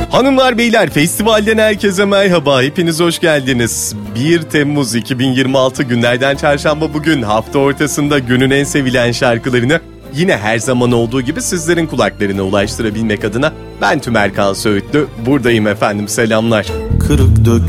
Hanımlar beyler, festivalden herkese merhaba, hepiniz hoş geldiniz. 1 Temmuz 2026 günlerden çarşamba, bugün hafta ortasında günün en sevilen şarkılarını yine her zaman olduğu gibi sizlerin kulaklarına ulaştırabilmek adına ben Tümerkan Söğütlü buradayım efendim, selamlar. Kırık dökük